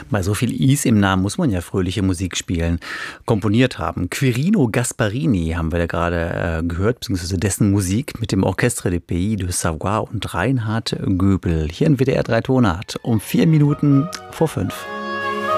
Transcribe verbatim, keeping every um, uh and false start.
Bei so viel Is im Namen muss man ja fröhliche Musik spielen. Komponiert haben Quirino Gasparini, haben wir da gerade äh, gehört, beziehungsweise dessen Musik mit dem Orchestre des Pays de Savoie und Reinhard Göbel. Hier in W D R drei Tonart um vier Minuten vor fünf.